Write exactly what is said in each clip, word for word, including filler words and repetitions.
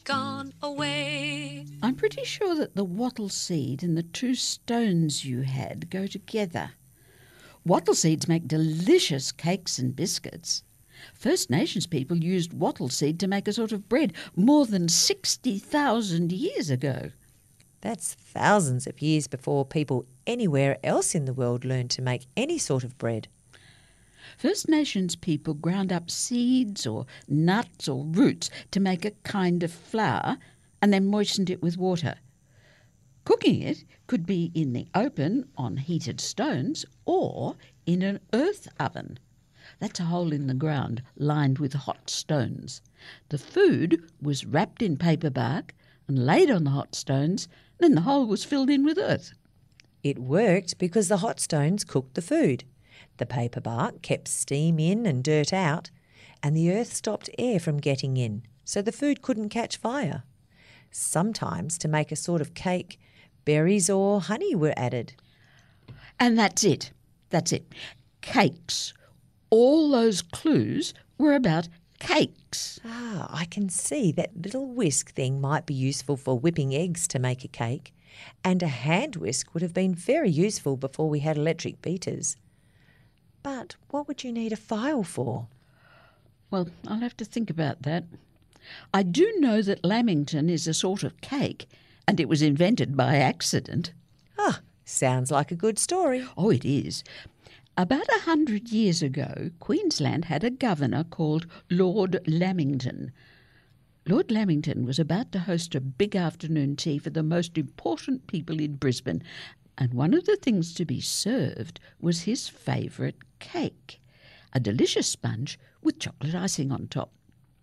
Gone away. I'm pretty sure that the wattle seed and the two stones you had go together. Wattle seeds make delicious cakes and biscuits. First Nations people used wattle seed to make a sort of bread more than sixty thousand years ago. That's thousands of years before people anywhere else in the world learned to make any sort of bread. First Nations people ground up seeds or nuts or roots to make a kind of flour and then moistened it with water. Cooking it could be in the open on heated stones or in an earth oven. That's a hole in the ground lined with hot stones. The food was wrapped in paper bark and laid on the hot stones, then the hole was filled in with earth. It worked because the hot stones cooked the food. The paper bark kept steam in and dirt out, and the earth stopped air from getting in, so the food couldn't catch fire. Sometimes, to make a sort of cake, berries or honey were added. And that's it. That's it. Cakes. All those clues were about cakes. Ah, I can see that little whisk thing might be useful for whipping eggs to make a cake, and a hand whisk would have been very useful before we had electric beaters. But what would you need a file for? Well, I'll have to think about that. I do know that lamington is a sort of cake, and it was invented by accident. Ah, sounds like a good story. Oh, it is. About a hundred years ago, Queensland had a governor called Lord Lamington. Lord Lamington was about to host a big afternoon tea for the most important people in Brisbane, and one of the things to be served was his favourite cake, a delicious sponge with chocolate icing on top.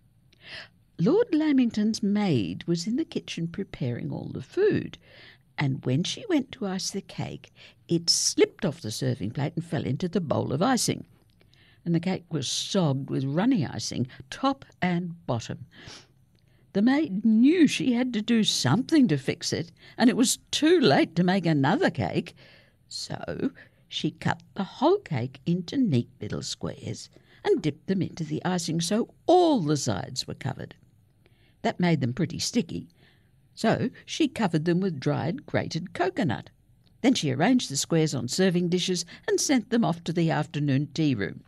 Lord Lamington's maid was in the kitchen preparing all the food, and when she went to ice the cake, it slipped off the serving plate and fell into the bowl of icing. And the cake was sogged with runny icing, top and bottom. The maid knew she had to do something to fix it, and it was too late to make another cake. So she cut the whole cake into neat little squares and dipped them into the icing so all the sides were covered. That made them pretty sticky, so she covered them with dried grated coconut. Then she arranged the squares on serving dishes and sent them off to the afternoon tea room.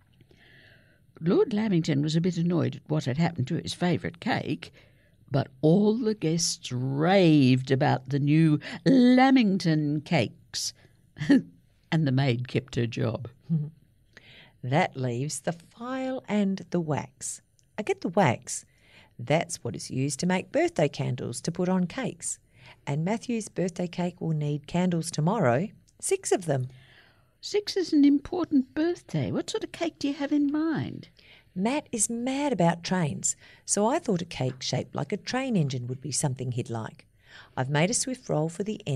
Lord Lamington was a bit annoyed at what had happened to his favourite cake, but all the guests raved about the new Lamington cakes, and the maid kept her job. That leaves the file and the wax. I get the wax. That's what is used to make birthday candles to put on cakes. And Matthew's birthday cake will need candles tomorrow, six of them. Six is an important birthday. What sort of cake do you have in mind? Matt is mad about trains, so I thought a cake shaped like a train engine would be something he'd like. I've made a swift roll for the end.